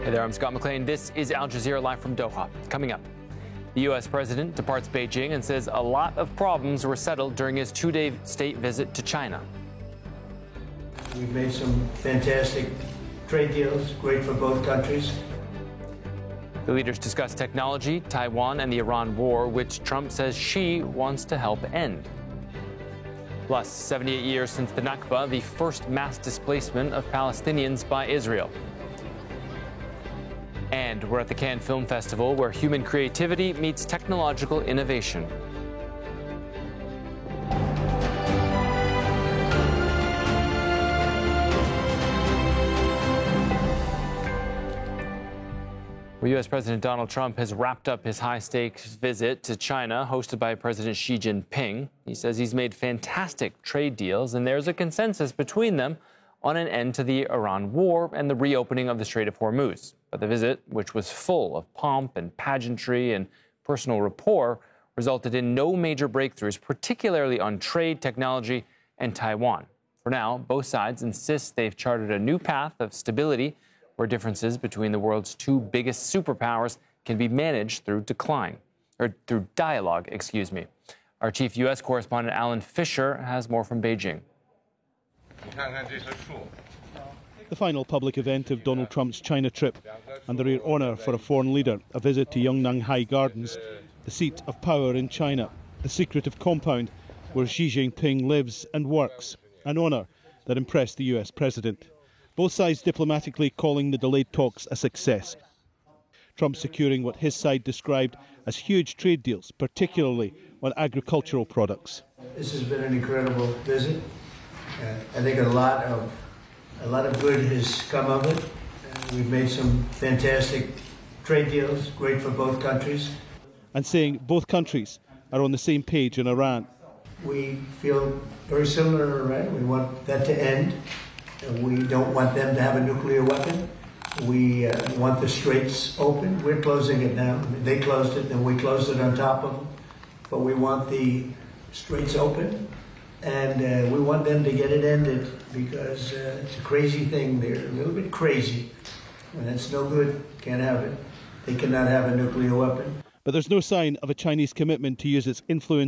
Hey there, I'm Scott McLean. This is Al Jazeera live from Doha. Coming up, the U.S. president departs Beijing and says a lot of problems were settled during his two-day state visit to China. We've made some fantastic trade deals, great for both countries. The leaders discuss technology, Taiwan, and the Iran war, which Trump says Xi wants to help end. Plus, 78 years since the Nakba, the first mass displacement of Palestinians by Israel. And we're at the Cannes Film Festival, where human creativity meets technological innovation. Well, U.S. President Donald Trump has wrapped up his high-stakes visit to China, hosted by President Xi Jinping. He says he's made fantastic trade deals, and there's a consensus between them on an end to the Iran war and the reopening of the Strait of Hormuz. But the visit, which was full of pomp and pageantry and personal rapport, resulted in no major breakthroughs, particularly on trade, technology, and Taiwan. For now, both sides insist they've charted a new path of stability where differences between the world's two biggest superpowers can be managed through dialogue. Our chief U.S. correspondent, Alan Fisher, has more from Beijing. The final public event of Donald Trump's China trip, and the rare honour for a foreign leader, a visit to Yongnanhai Gardens, the seat of power in China, the secretive compound where Xi Jinping lives and works, an honour that impressed the US president. Both sides diplomatically calling the delayed talks a success. Trump securing what his side described as huge trade deals, particularly on agricultural products. This has been an incredible visit. I think a lot of good has come of it. We've made some fantastic trade deals, great for both countries. And saying both countries are on the same page in Iran. We feel very similar in Iran. We want that to end. We don't want them to have a nuclear weapon. We want the straits open. We're closing it now. They closed it, and we closed it on top of them. But we want the straits open, and we want them to get it ended because it's a crazy thing. They're a little bit crazy. When it's no good, can't have it. They cannot have a nuclear weapon. But there's no sign of a Chinese commitment to use its influence